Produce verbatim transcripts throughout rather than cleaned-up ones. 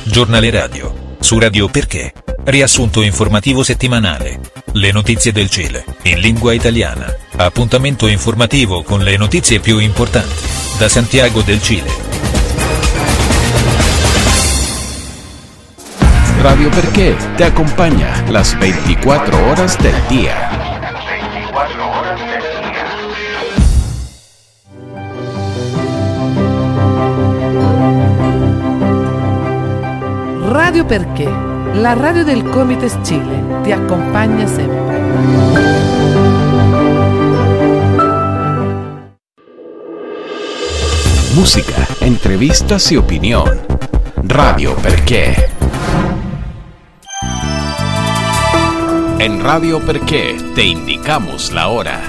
Giornale radio, su Radio Perché. Riassunto informativo settimanale. Le notizie del Cile, in lingua italiana. Appuntamento informativo con le notizie più importanti. Da Santiago del Cile. Radio Perché te acompaña las veinticuatro horas del día. Radio Perché, la radio del Comites Chile, ti accompagna sempre. Música, entrevistas y opinión. Radio Perché. En Radio Perché te indicamos la hora.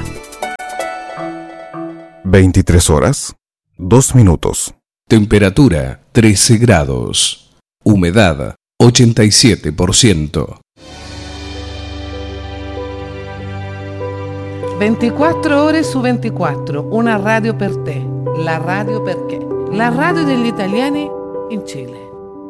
veintitrés horas, dos minutos. Temperatura trece grados. Humedad ochenta y siete por ciento. ventiquattro ore su ventiquattro, una radio per te, la Radio Perché, la radio degli italiani in Cile.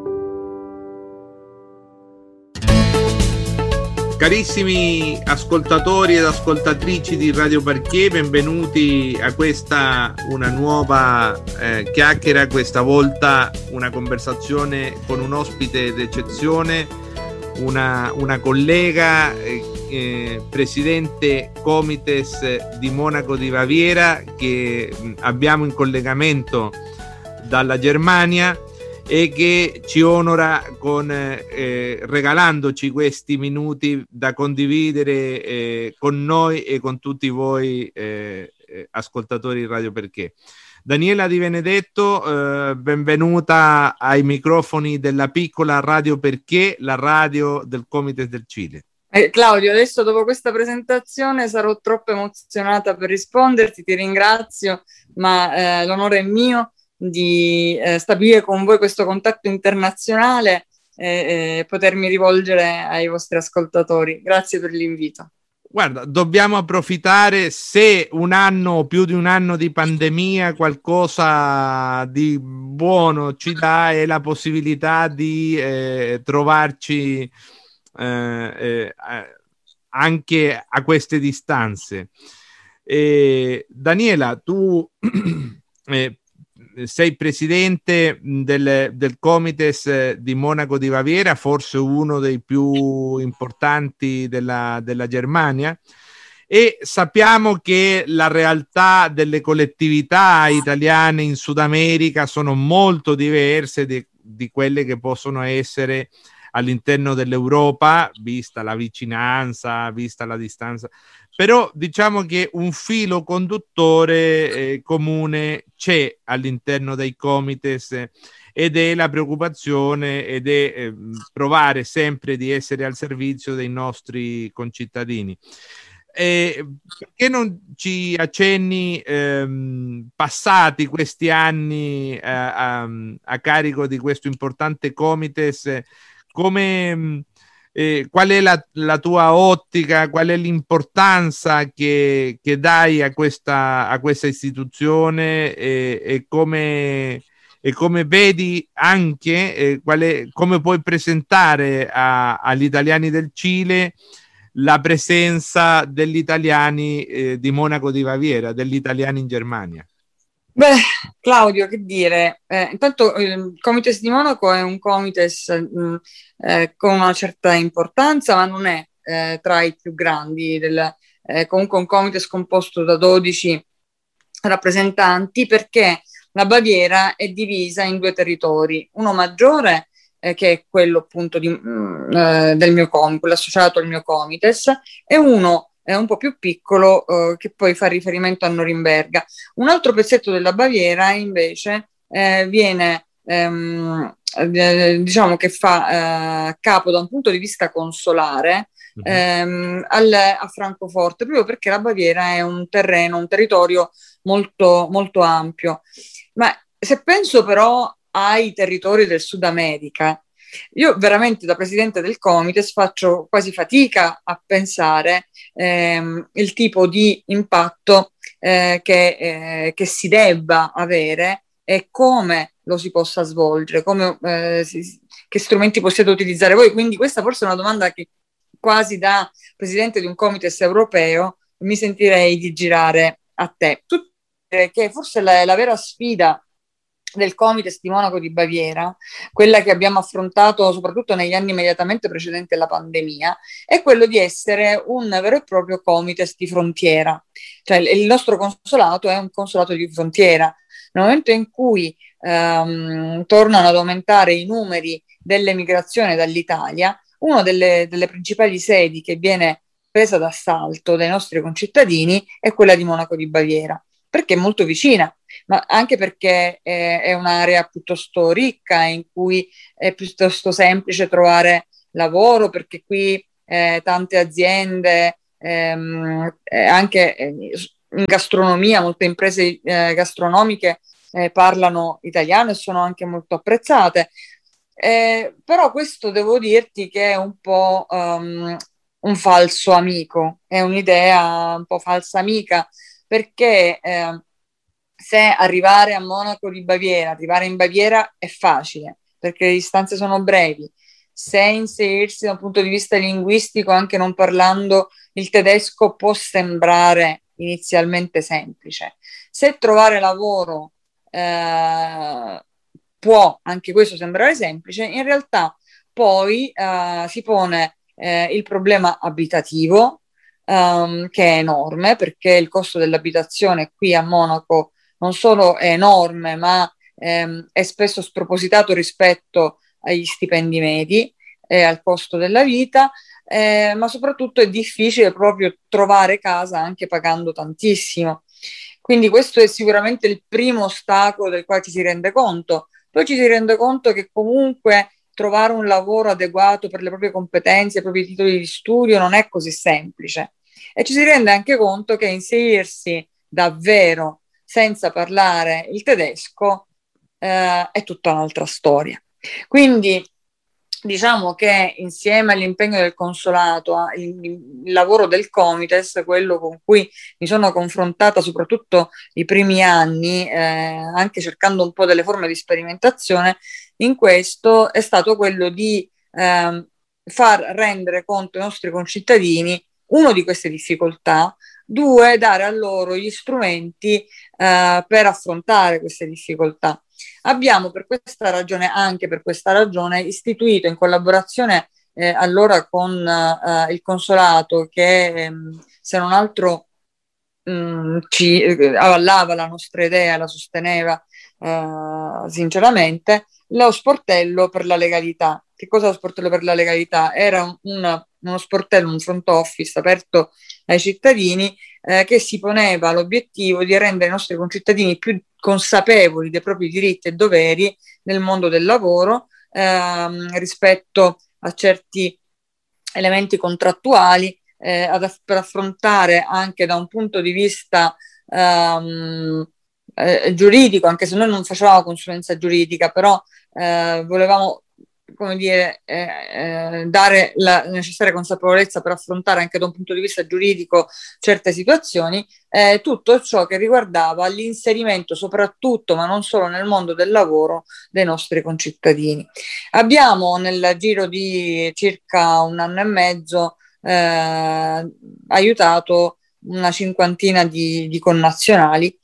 Carissimi ascoltatori ed ascoltatrici di Radio Perché, benvenuti a questa una nuova eh, chiacchiera, questa volta una conversazione con un ospite d'eccezione, una, una collega, eh, eh, presidente Comites di Monaco di Baviera, che mh, abbiamo in collegamento dalla Germania e che ci onora con eh, regalandoci questi minuti da condividere eh, con noi e con tutti voi eh, ascoltatori di Radio Perché. Daniela Di Benedetto, eh, benvenuta ai microfoni della piccola Radio Perché, la radio del Comites del Cile. Eh, Claudio, adesso dopo questa presentazione sarò troppo emozionata per risponderti, ti ringrazio, ma eh, l'onore è mio di eh, stabilire con voi questo contatto internazionale e eh, potermi rivolgere ai vostri ascoltatori. Grazie per l'invito. Guarda, dobbiamo approfittare, se un anno o più di un anno di pandemia qualcosa di buono ci dà, è la possibilità di eh, trovarci eh, eh, anche a queste distanze. Eh, Daniela, tu eh, sei presidente del, del Comites di Monaco di Baviera, forse uno dei più importanti della, della Germania, e sappiamo che la realtà delle collettività italiane in Sud America sono molto diverse di, di quelle che possono essere all'interno dell'Europa, vista la vicinanza, vista la distanza. Però diciamo che un filo conduttore eh, comune c'è all'interno dei Comites eh, ed è la preoccupazione ed è eh, provare sempre di essere al servizio dei nostri concittadini. Eh, perché non ci accenni ehm, passati questi anni eh, a, a carico di questo importante Comites, come... Eh, qual è la, la tua ottica, qual è l'importanza che, che dai a questa, a questa istituzione e, e, come, e come vedi anche eh, qual è, come puoi presentare a, agli italiani del Cile la presenza degli italiani eh, di Monaco di Baviera, degli italiani in Germania? Beh, Claudio, che dire, eh, intanto il Comites di Monaco è un Comites mh, eh, con una certa importanza, ma non è eh, tra i più grandi, del, eh, comunque un Comites composto da dodici rappresentanti, perché la Baviera è divisa in due territori, uno maggiore eh, che è quello appunto di, mh, eh, del mio Comites, quello associato al mio Comites, e uno è un po' più piccolo eh, che poi fa riferimento a Norimberga. Un altro pezzetto della Baviera invece eh, viene ehm, eh, diciamo che fa eh, capo da un punto di vista consolare ehm, al, a Francoforte, proprio perché la Baviera è un terreno, un territorio molto, molto ampio. Ma se penso però ai territori del Sud America, io veramente da presidente del Comites faccio quasi fatica a pensare ehm, il tipo di impatto eh, che, eh, che si debba avere e come lo si possa svolgere, come, eh, si, che strumenti possiate utilizzare voi? Quindi questa forse è una domanda che quasi da presidente di un Comites europeo mi sentirei di girare a te. Tu che forse la, la vera sfida del Comites di Monaco di Baviera, quella che abbiamo affrontato soprattutto negli anni immediatamente precedenti alla pandemia, è quello di essere un vero e proprio Comites di frontiera. Cioè il nostro consolato è un consolato di frontiera. Nel momento in cui ehm, tornano ad aumentare i numeri dell'emigrazione dall'Italia, una delle, delle principali sedi che viene presa d'assalto dai nostri concittadini è quella di Monaco di Baviera, perché è molto vicina, ma anche perché è, è un'area piuttosto ricca in cui è piuttosto semplice trovare lavoro, perché qui eh, tante aziende, ehm, eh, anche in gastronomia, molte imprese eh, gastronomiche eh, parlano italiano e sono anche molto apprezzate. Eh, però questo devo dirti che è un po' um, un falso amico, è un'idea un po' falsa amica, perché eh, se arrivare a Monaco di Baviera, arrivare in Baviera è facile, perché le distanze sono brevi. Se inserirsi da un punto di vista linguistico, anche non parlando il tedesco, può sembrare inizialmente semplice. Se trovare lavoro eh, può anche questo sembrare semplice, in realtà poi eh, si pone eh, il problema abitativo, Um, che è enorme, perché il costo dell'abitazione qui a Monaco non solo è enorme, ma ehm, è spesso spropositato rispetto agli stipendi medi e al costo della vita, eh, ma soprattutto è difficile proprio trovare casa anche pagando tantissimo. Quindi questo è sicuramente il primo ostacolo del quale ci si rende conto. Poi ci si rende conto che comunque trovare un lavoro adeguato per le proprie competenze, i propri titoli di studio non è così semplice, e ci si rende anche conto che inserirsi davvero senza parlare il tedesco eh, è tutta un'altra storia. Quindi diciamo che insieme all'impegno del consolato, il, il lavoro del Comites, quello con cui mi sono confrontata soprattutto i primi anni, eh, anche cercando un po' delle forme di sperimentazione, in questo è stato quello di eh, far rendere conto ai nostri concittadini, uno, di queste difficoltà, due, dare a loro gli strumenti eh, per affrontare queste difficoltà. Abbiamo per questa ragione, anche per questa ragione, istituito in collaborazione eh, allora con eh, il consolato, che ehm, se non altro mh, ci eh, avallava la nostra idea, la sosteneva eh, sinceramente, lo sportello per la legalità. Che cosa è lo sportello per la legalità? Era un, una, uno sportello, un front office aperto ai cittadini eh, che si poneva l'obiettivo di rendere i nostri concittadini più consapevoli dei propri diritti e doveri nel mondo del lavoro ehm, rispetto a certi elementi contrattuali eh, ad, per affrontare anche da un punto di vista ehm, eh, giuridico, anche se noi non facevamo consulenza giuridica, però eh, volevamo, come dire, eh, eh, dare la necessaria consapevolezza per affrontare anche da un punto di vista giuridico certe situazioni, eh, tutto ciò che riguardava l'inserimento soprattutto, ma non solo, nel mondo del lavoro dei nostri concittadini. Abbiamo nel giro di circa un anno e mezzo eh, aiutato una cinquantina di, di connazionali.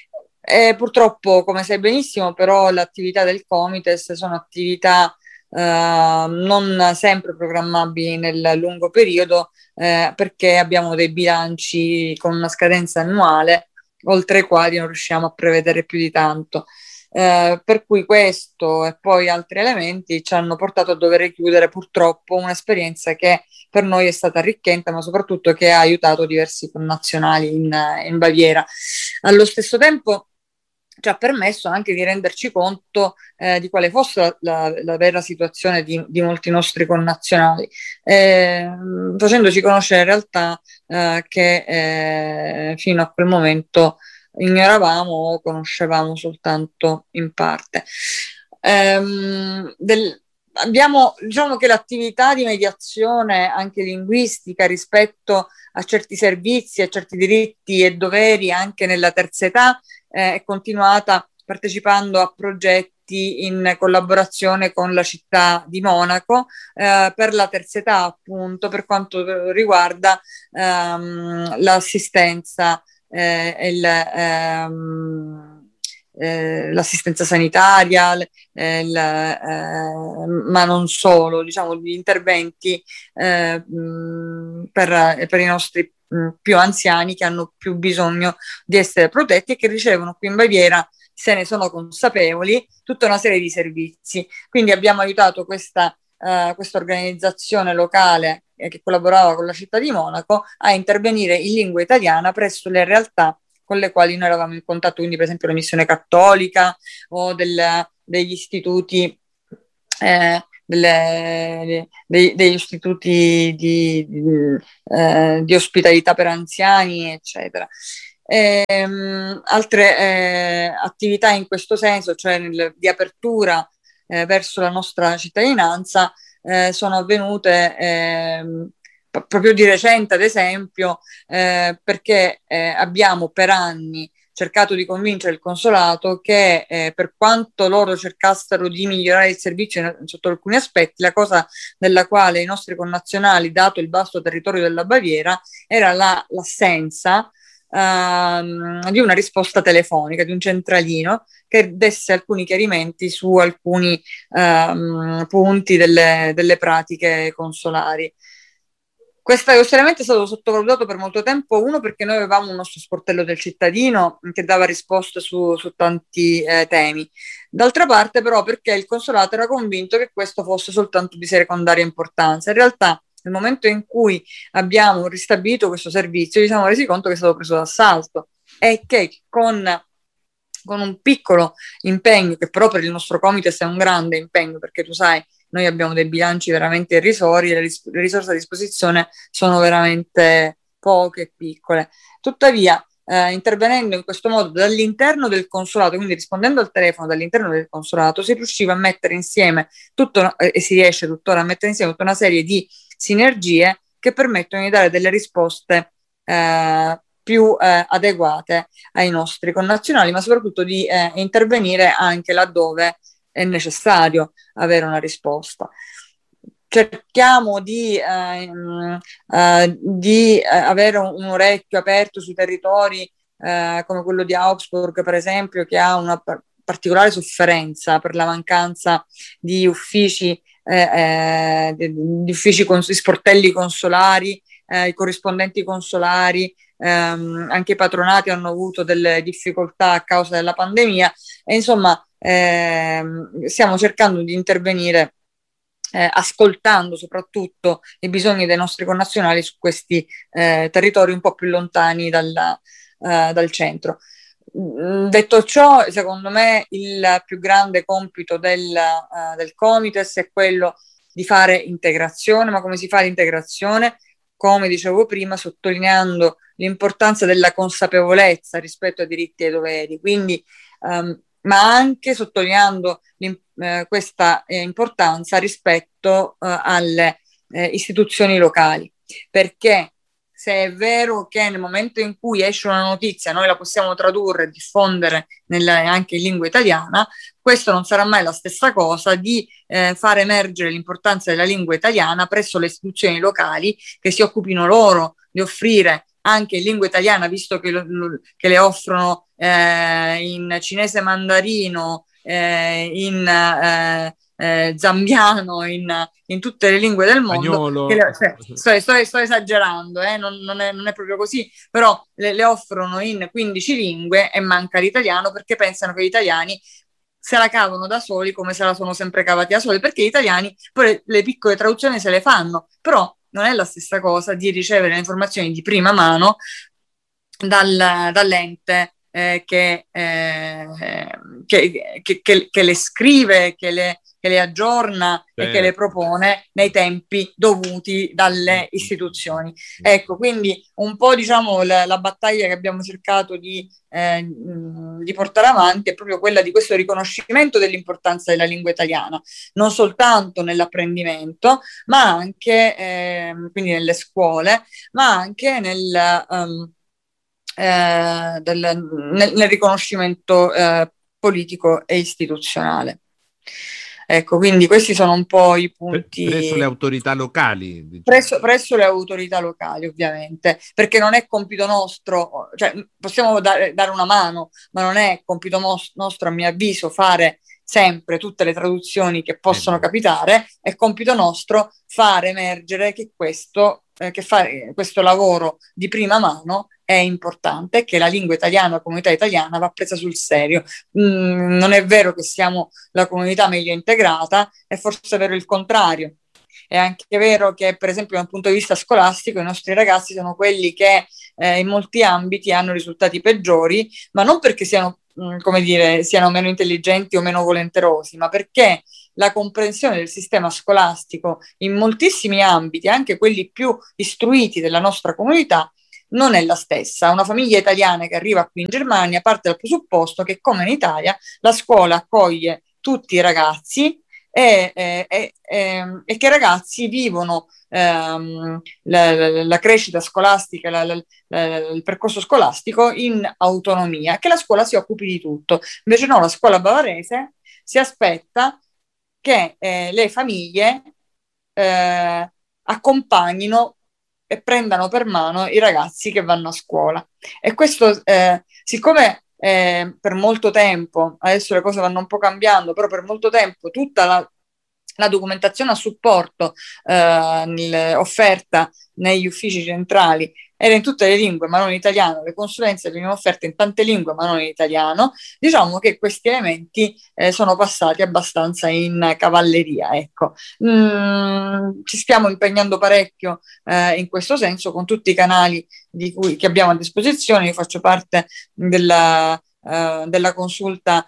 E purtroppo, come sai benissimo, però l'attività del Comites sono attività Uh, non sempre programmabili nel lungo periodo eh, perché abbiamo dei bilanci con una scadenza annuale oltre i quali non riusciamo a prevedere più di tanto, eh, per cui questo e poi altri elementi ci hanno portato a dover chiudere purtroppo un'esperienza che per noi è stata arricchente, ma soprattutto che ha aiutato diversi connazionali in, in Baviera. Allo stesso tempo ci ha permesso anche di renderci conto eh, di quale fosse la, la, la vera situazione di, di molti nostri connazionali, eh, facendoci conoscere realtà eh, che eh, fino a quel momento ignoravamo o conoscevamo soltanto in parte. Ehm, del, abbiamo, diciamo che l'attività di mediazione anche linguistica rispetto a certi servizi, a certi diritti e doveri anche nella terza età, Eh, è continuata partecipando a progetti fatti in collaborazione con la città di Monaco eh, per la terzietà, appunto, per quanto riguarda ehm, l'assistenza eh, e il, ehm, Eh, l'assistenza sanitaria, eh, il, eh, ma non solo, diciamo, gli interventi eh, mh, per, per i nostri mh, più anziani che hanno più bisogno di essere protetti e che ricevono qui in Baviera, se ne sono consapevoli, tutta una serie di servizi. Quindi abbiamo aiutato questa Uh, questa organizzazione locale eh, che collaborava con la città di Monaco a intervenire in lingua italiana presso le realtà con le quali noi eravamo in contatto, quindi per esempio la Missione Cattolica o del, degli istituti eh, delle, dei, degli istituti di, di, eh, di ospitalità per anziani, eccetera. Ehm, altre eh, attività in questo senso, cioè nel, di apertura eh, verso la nostra cittadinanza, eh, sono avvenute eh, p- proprio di recente, ad esempio, eh, perché eh, abbiamo per anni cercato di convincere il consolato che eh, per quanto loro cercassero di migliorare il servizio in, sotto alcuni aspetti, la cosa della quale i nostri connazionali, dato il vasto territorio della Baviera, era la, l'assenza Uh, di una risposta telefonica, di un centralino che desse alcuni chiarimenti su alcuni uh, punti delle, delle pratiche consolari. Questo è stato sottovalutato per molto tempo, uno perché noi avevamo un nostro sportello del cittadino che dava risposte su, su tanti eh, temi, d'altra parte però perché il consolato era convinto che questo fosse soltanto di secondaria importanza. In realtà nel momento in cui abbiamo ristabilito questo servizio ci siamo resi conto che è stato preso d'assalto e che con, con un piccolo impegno, che però per il nostro Comites è un grande impegno, perché tu sai, noi abbiamo dei bilanci veramente irrisori e le, ris- le risorse a disposizione sono veramente poche e piccole. Tuttavia, eh, intervenendo in questo modo dall'interno del consolato, quindi rispondendo al telefono dall'interno del consolato, si riusciva a mettere insieme tutto, eh, e si riesce tuttora a mettere insieme tutta una serie di sinergie che permettono di dare delle risposte eh, più eh, adeguate ai nostri connazionali, ma soprattutto di eh, intervenire anche laddove è necessario avere una risposta. Cerchiamo di, eh, eh, di eh, avere un, un orecchio aperto sui territori eh, come quello di Augsburg, per esempio, che ha una par- particolare sofferenza per la mancanza di uffici Eh, eh, di uffici cons- sportelli consolari, eh, i corrispondenti consolari, ehm, anche i patronati hanno avuto delle difficoltà a causa della pandemia e insomma ehm, stiamo cercando di intervenire eh, ascoltando soprattutto i bisogni dei nostri connazionali su questi eh, territori un po' più lontani dalla, eh, dal centro. Detto ciò, secondo me il più grande compito del, uh, del Comites è quello di fare integrazione, ma come si fa l'integrazione? Come dicevo prima, sottolineando l'importanza della consapevolezza rispetto ai diritti e ai doveri, quindi, um, ma anche sottolineando eh, questa eh, importanza rispetto eh, alle eh, istituzioni locali, perché se è vero che nel momento in cui esce una notizia noi la possiamo tradurre e diffondere nella, anche in lingua italiana, questo non sarà mai la stessa cosa di eh, far emergere l'importanza della lingua italiana presso le istituzioni locali che si occupino loro di offrire anche in lingua italiana, visto che, lo, che le offrono eh, in cinese mandarino, eh, in eh, eh, zambiano, in, in tutte le lingue del mondo. Che le, cioè, sto, sto, sto esagerando, eh, non, non, è, non è proprio così, però le, le offrono in quindici lingue e manca l'italiano perché pensano che gli italiani se la cavano da soli come se la sono sempre cavati da soli, perché gli italiani poi le, le piccole traduzioni se le fanno, però non è la stessa cosa di ricevere le informazioni di prima mano dal, dall'ente eh, che, eh, che, che, che, che le scrive, che le, che le aggiorna certo. e che le propone nei tempi dovuti dalle istituzioni. Ecco, quindi un po' diciamo la, la battaglia che abbiamo cercato di, eh, di portare avanti è proprio quella di questo riconoscimento dell'importanza della lingua italiana, non soltanto nell'apprendimento, ma anche eh, quindi nelle scuole, ma anche nel... Um, Eh, del, nel, nel riconoscimento eh, politico e istituzionale. Ecco, quindi questi sono un po' i punti. Presso le autorità locali. Diciamo. Presso, presso le autorità locali, ovviamente, perché non è compito nostro, cioè possiamo dare, dare una mano, ma non è compito mos- nostro, a mio avviso, fare sempre tutte le traduzioni che possono eh capitare. È compito nostro fare emergere che questo, eh, che fare questo lavoro di prima mano è importante, che la lingua italiana, la comunità italiana va presa sul serio. Mm, non è vero che siamo la comunità meglio integrata, è forse vero il contrario. È anche vero che, per esempio, dal punto di vista scolastico, i nostri ragazzi sono quelli che eh, in molti ambiti hanno risultati peggiori, ma non perché siano, mh, come dire, siano meno intelligenti o meno volenterosi, ma perché la comprensione del sistema scolastico in moltissimi ambiti, anche quelli più istruiti della nostra comunità, non è la stessa. Una famiglia italiana che arriva qui in Germania parte dal presupposto che, come in Italia, la scuola accoglie tutti i ragazzi e, e, e, e che i ragazzi vivono ehm, la, la, la crescita scolastica, la, la, la, il percorso scolastico in autonomia, che la scuola si occupi di tutto. Invece no, la scuola bavarese si aspetta che eh, le famiglie eh, accompagnino e prendano per mano i ragazzi che vanno a scuola. E questo, eh, siccome eh, per molto tempo, adesso le cose vanno un po' cambiando, però per molto tempo tutta la, la documentazione a supporto eh, offerta negli uffici centrali era in tutte le lingue ma non in italiano, le consulenze venivano offerte in tante lingue ma non in italiano, diciamo che questi elementi eh, sono passati abbastanza in cavalleria, ecco. Mm, ci stiamo impegnando parecchio eh, in questo senso con tutti i canali di cui, che abbiamo a disposizione. Io faccio parte della, uh, della consulta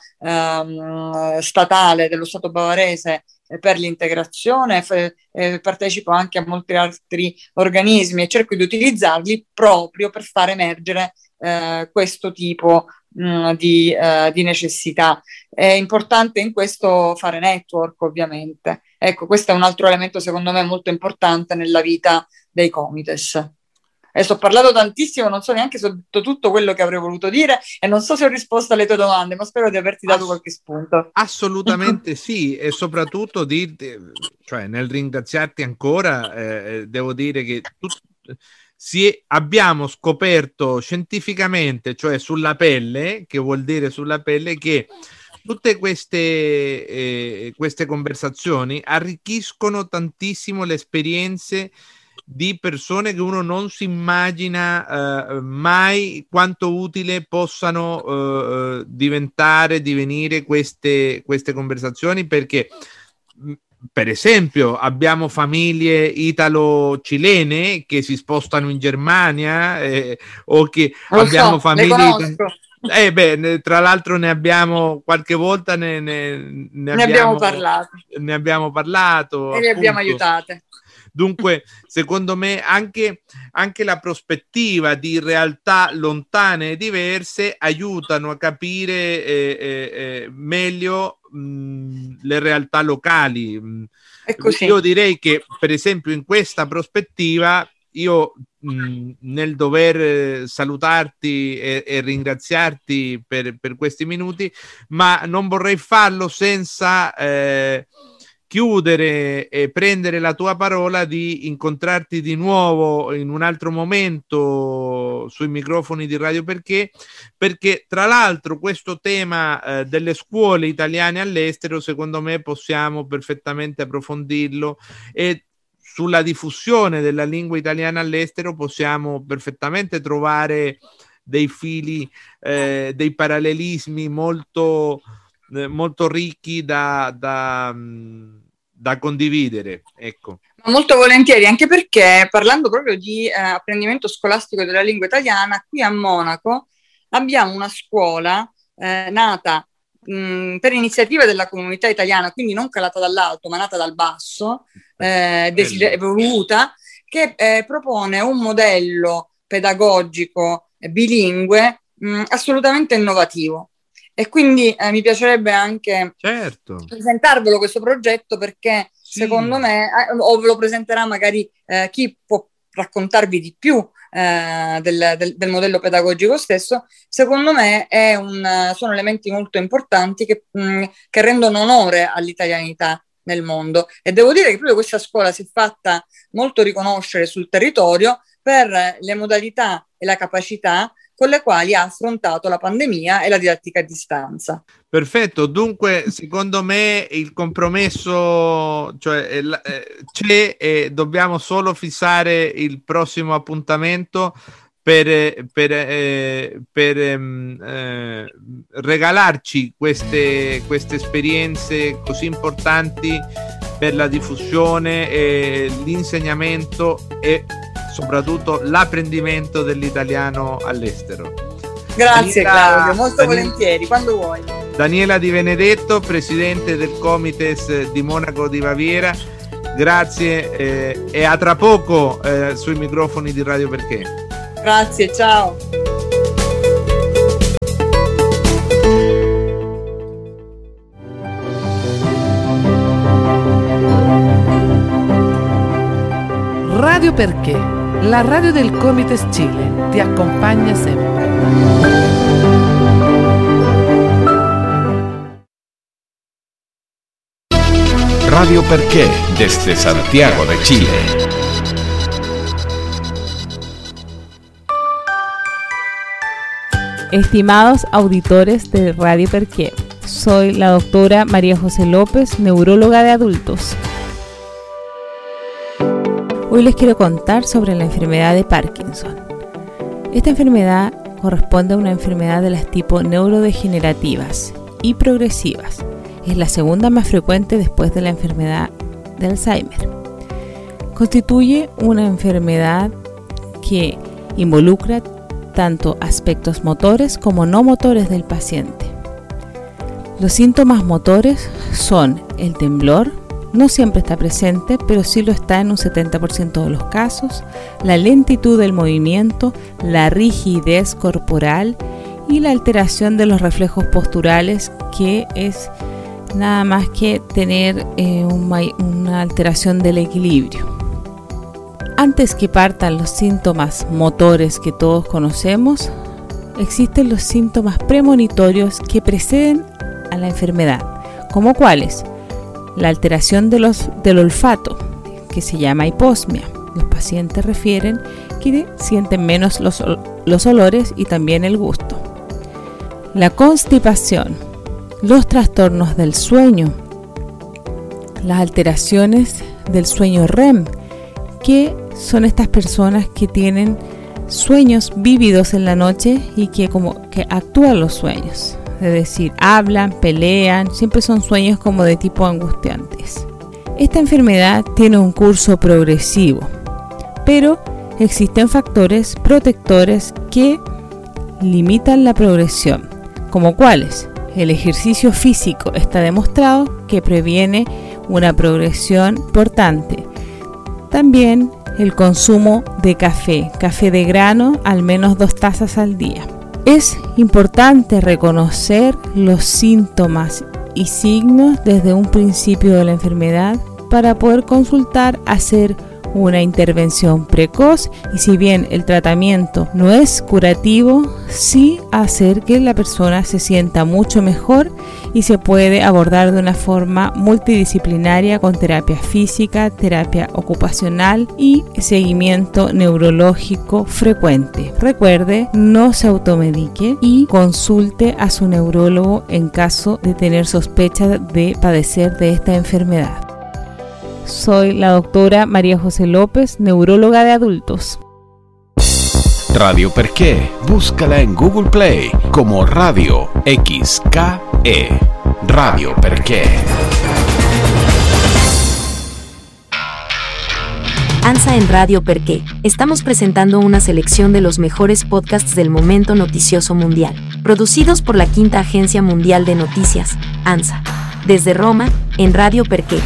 um, statale dello Stato bavarese per l'integrazione, f- eh, partecipo anche a molti altri organismi e cerco di utilizzarli proprio per far emergere eh, questo tipo mh, di, eh, di necessità. È importante in questo fare network, ovviamente. Ecco, questo è un altro elemento secondo me molto importante nella vita dei Comites. Adesso ho parlato tantissimo, non so neanche se ho detto tutto quello che avrei voluto dire e non so se ho risposto alle tue domande, ma spero di averti dato Ass- qualche spunto. Assolutamente sì, e soprattutto di, cioè, nel ringraziarti ancora, eh, devo dire che tu, si è, abbiamo scoperto scientificamente, cioè sulla pelle, che vuol dire sulla pelle, che tutte queste, eh, queste conversazioni arricchiscono tantissimo le esperienze di persone che uno non si immagina eh, mai quanto utile possano eh, diventare, divenire queste, queste conversazioni, perché per esempio abbiamo famiglie italo-cilene che si spostano in Germania eh, o che Lo abbiamo so, famiglie eh beh, tra l'altro ne abbiamo qualche volta ne, ne, ne, ne abbiamo, abbiamo parlato ne abbiamo parlato e le abbiamo aiutate. Dunque, secondo me, anche, anche la prospettiva di realtà lontane e diverse aiutano a capire eh, eh, meglio mh, le realtà locali. È così. Io direi che, per esempio, in questa prospettiva, io mh, nel dover salutarti e, e ringraziarti per, per questi minuti, ma non vorrei farlo senza... Eh, chiudere e prendere la tua parola di incontrarti di nuovo in un altro momento sui microfoni di Radio Perché, perché tra l'altro questo tema eh, delle scuole italiane all'estero, secondo me possiamo perfettamente approfondirlo, e sulla diffusione della lingua italiana all'estero possiamo perfettamente trovare dei fili, eh, dei parallelismi molto, eh, molto ricchi da, da da condividere, ecco. Molto volentieri, anche perché parlando proprio di eh, apprendimento scolastico della lingua italiana, qui a Monaco abbiamo una scuola eh, nata mh, per iniziativa della comunità italiana, quindi non calata dall'alto ma nata dal basso, eh, desider- evoluta, che eh, propone un modello pedagogico eh, bilingue mh, assolutamente innovativo. E quindi eh, mi piacerebbe anche certo. presentarvelo questo progetto, perché sì. secondo me, eh, o ve lo presenterà magari eh, chi può raccontarvi di più eh, del, del, del modello pedagogico stesso, secondo me è un, sono elementi molto importanti che, mh, che rendono onore all'italianità nel mondo. E devo dire che proprio questa scuola si è fatta molto riconoscere sul territorio per le modalità e la capacità con le quali ha affrontato la pandemia e la didattica a distanza. Perfetto, dunque secondo me il compromesso, cioè, eh, c'è e dobbiamo solo fissare il prossimo appuntamento per, per, eh, per eh, regalarci queste, queste esperienze così importanti per la diffusione e l'insegnamento e soprattutto l'apprendimento dell'italiano all'estero. Grazie Daniela, Claudio, molto Daniela, volentieri, quando vuoi. Daniela Di Benedetto, presidente del Comites di Monaco di Baviera, grazie eh, e a tra poco eh, sui microfoni di Radio Perché. Grazie, ciao. Radio Perché, la radio del Comites Chile, ti accompagna sempre. Radio Perché, desde Santiago de Chile. Estimados auditores de Radio Perqué, soy la doctora María José López, neuróloga de adultos. Hoy les quiero contar sobre la enfermedad de Parkinson. Esta enfermedad corresponde a una enfermedad de las tipo neurodegenerativas y progresivas. Es la segunda más frecuente después de la enfermedad de Alzheimer. Constituye una enfermedad que involucra tanto aspectos motores como no motores del paciente. Los síntomas motores son el temblor, no siempre está presente, pero sí lo está en un setenta por ciento de los casos, la lentitud del movimiento, la rigidez corporal y la alteración de los reflejos posturales, que es nada más que tener eh, una, una alteración del equilibrio. Antes que partan los síntomas motores que todos conocemos, existen los síntomas premonitorios que preceden a la enfermedad, como cuáles: la alteración de los, del olfato, que se llama hiposmia. Los pacientes refieren que sienten menos los, los olores y también el gusto. La constipación, los trastornos del sueño, las alteraciones del sueño R E M, que son estas personas que tienen sueños vívidos en la noche y que como que actúan los sueños, es decir, hablan, pelean, siempre son sueños como de tipo angustiantes. Esta enfermedad tiene un curso progresivo, pero existen factores protectores que limitan la progresión, como cuáles: el ejercicio físico está demostrado que previene una progresión importante. También el consumo de café, café de grano, al menos dos tazas al día. Es importante reconocer los síntomas y signos desde un principio de la enfermedad para poder consultar, hacer una intervención precoz y, si bien el tratamiento no es curativo, sí hacer que la persona se sienta mucho mejor y se puede abordar de una forma multidisciplinaria con terapia física, terapia ocupacional y seguimiento neurológico frecuente. Recuerde, no se automedique y consulte a su neurólogo en caso de tener sospecha de padecer de esta enfermedad. Soy la doctora María José López, neuróloga de adultos. Radio Perché, búscala en Google Play como Radio X K E. Radio Perché. ANSA en Radio Perché. Estamos presentando una selección de los mejores podcasts del momento noticioso mundial, producidos por la Quinta Agencia Mundial de Noticias, ANSA. Desde Roma, en Radio Perché.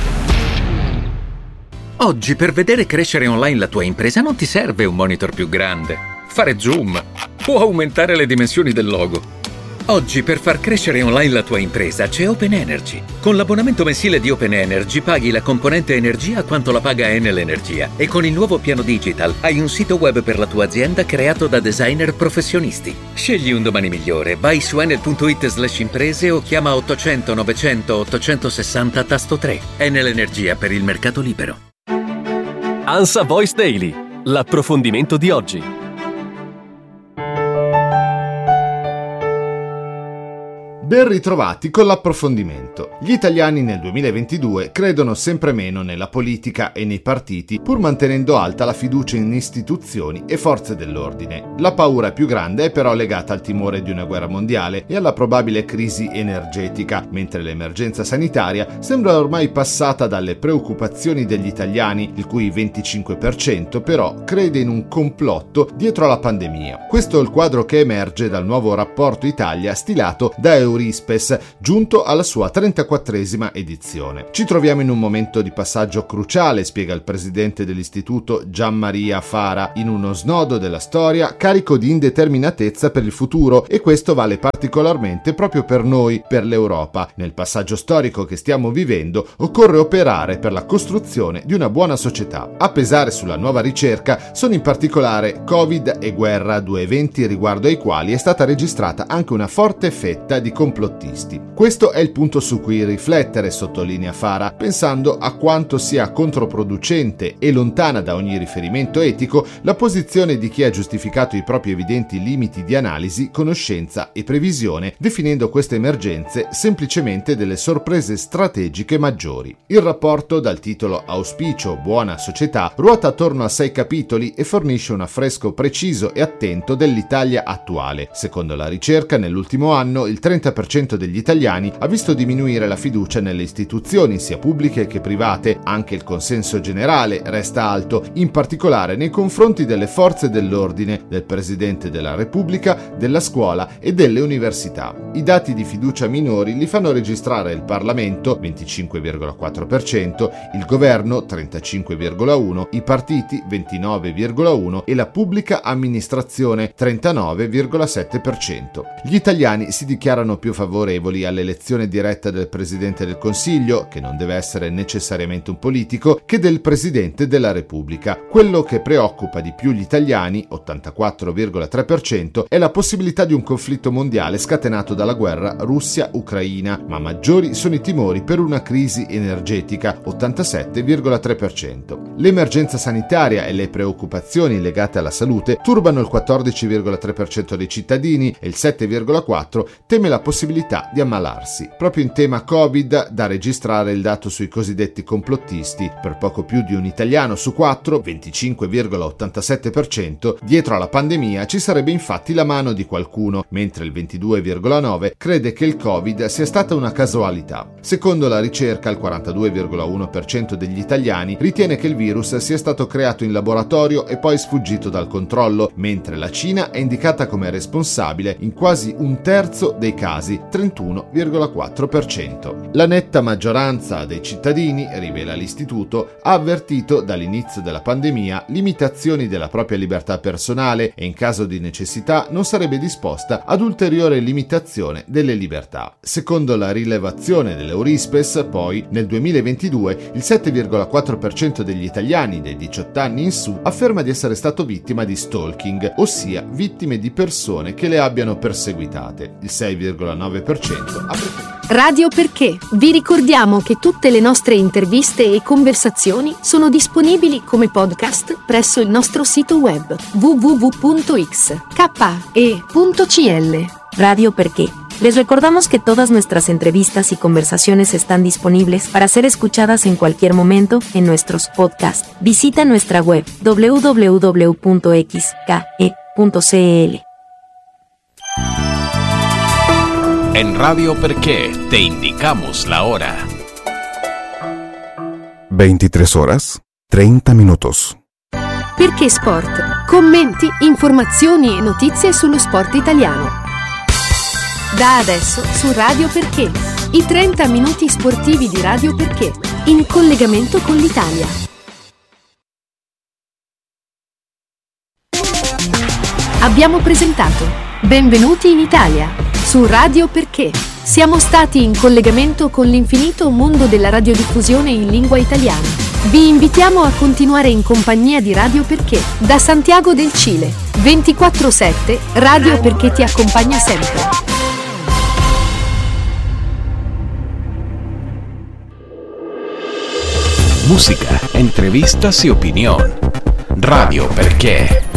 Oggi per vedere crescere online la tua impresa non ti serve un monitor più grande, fare zoom o aumentare le dimensioni del logo. Oggi per far crescere online la tua impresa c'è Open Energy. Con l'abbonamento mensile di Open Energy paghi la componente energia quanto la paga Enel Energia e con il nuovo piano digital hai un sito web per la tua azienda creato da designer professionisti. Scegli un domani migliore, vai su enel punto it slash imprese o chiama ottocento novecento ottocentosessanta tasto tre. Enel Energia per il mercato libero. ANSA Voice Daily, l'approfondimento di oggi. Ben ritrovati con l'approfondimento. Gli italiani nel duemilaventidue credono sempre meno nella politica e nei partiti, pur mantenendo alta la fiducia in istituzioni e forze dell'ordine. La paura più grande è però legata al timore di una guerra mondiale e alla probabile crisi energetica, mentre l'emergenza sanitaria sembra ormai passata dalle preoccupazioni degli italiani, il cui venticinque per cento però crede in un complotto dietro alla pandemia. Questo è il quadro che emerge dal nuovo rapporto Italia stilato da Eurispes, giunto alla sua trentaquattresima edizione. Ci troviamo in un momento di passaggio cruciale, spiega il presidente dell'istituto Gianmaria Fara, in uno snodo della storia carico di indeterminatezza per il futuro, e questo vale particolarmente proprio per noi, per l'Europa. Nel passaggio storico che stiamo vivendo occorre operare per la costruzione di una buona società. A pesare sulla nuova ricerca sono in particolare Covid e guerra, due eventi riguardo ai quali è stata registrata anche una forte fetta di complottisti. Questo è il punto su cui riflettere, sottolinea Fara, pensando a quanto sia controproducente e lontana da ogni riferimento etico la posizione di chi ha giustificato i propri evidenti limiti di analisi, conoscenza e previsione, definendo queste emergenze semplicemente delle sorprese strategiche maggiori. Il rapporto, dal titolo Auspicio Buona Società, ruota attorno a sei capitoli e fornisce un affresco preciso e attento dell'Italia attuale. Secondo la ricerca, nell'ultimo anno il trenta per cento degli italiani ha visto diminuire la fiducia nelle istituzioni, sia pubbliche che private. Anche il consenso generale resta alto, in particolare nei confronti delle forze dell'ordine, del Presidente della Repubblica, della scuola e delle università. I dati di fiducia minori li fanno registrare il Parlamento, venticinque virgola quattro per cento, il Governo, trentacinque virgola uno per cento, i partiti, ventinove virgola uno per cento e la pubblica amministrazione, trentanove virgola sette per cento. Gli italiani si dichiarano più favorevoli all'elezione diretta del Presidente del Consiglio, che non deve essere necessariamente un politico, che del Presidente della Repubblica. Quello che preoccupa di più gli italiani, ottantaquattro virgola tre per cento, è la possibilità di un conflitto mondiale scatenato dalla guerra Russia-Ucraina, ma maggiori sono i timori per una crisi energetica, ottantasette virgola tre per cento. L'emergenza sanitaria e le preoccupazioni legate alla salute turbano il quattordici virgola tre per cento dei cittadini e il sette virgola quattro per cento teme la possibilità di ammalarsi. Proprio in tema Covid, da registrare il dato sui cosiddetti complottisti. Per poco più di un italiano su quattro, venticinque virgola ottantasette per cento, dietro alla pandemia ci sarebbe infatti la mano di qualcuno, mentre il ventidue virgola nove per cento crede che il Covid sia stata una casualità. Secondo la ricerca, il quarantadue virgola uno per cento degli italiani ritiene che il virus sia stato creato in laboratorio e poi sfuggito dal controllo, mentre la Cina è indicata come responsabile in quasi un terzo dei casi, trentuno virgola quattro per cento. La netta maggioranza dei cittadini, rivela l'istituto, ha avvertito dall'inizio della pandemia limitazioni della propria libertà personale e in caso di necessità non sarebbe disposta ad ulteriore limitazione delle libertà. Secondo la rilevazione dell'Eurispes, poi, nel duemilaventidue il sette virgola quattro per cento degli italiani dei diciotto anni in su afferma di essere stato vittima di stalking, ossia vittime di persone che le abbiano perseguitate. Il sei virgola nove per cento ha preferito. Radio Perché. Vi ricordiamo che tutte le nostre interviste e conversazioni sono disponibili come podcast presso il nostro sito web w w w punto x k e punto c l. Radio Perché. Les recordamos que todas nuestras entrevistas y conversaciones están disponibles para ser escuchadas en cualquier momento en nuestros podcasts. Visita nuestra web w w w punto x k e punto c l. En Radio Perché te indicamos la hora. veintitrés horas, treinta minutos. Perché Sport. Commenti, informazioni e notizie sullo sport italiano. Da adesso su Radio Perché. I trenta minuti sportivi di Radio Perché, in collegamento con l'Italia. Abbiamo presentato Benvenuti in Italia su Radio Perché. Siamo stati in collegamento con l'infinito mondo della radiodiffusione in lingua italiana. Vi invitiamo a continuare in compagnia di Radio Perché, da Santiago del Cile. ventiquattro sette, Radio Perché ti accompagna sempre. Música, entrevistas y opinión. Radio Perché.